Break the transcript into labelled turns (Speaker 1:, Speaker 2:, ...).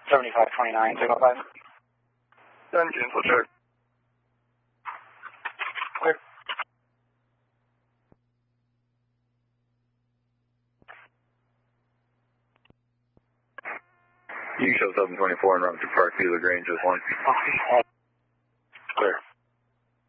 Speaker 1: 7529, signal 5.
Speaker 2: Done, cancel check.
Speaker 1: Clear.
Speaker 2: You can show 724 and run through Parkview, LaGrange is 1.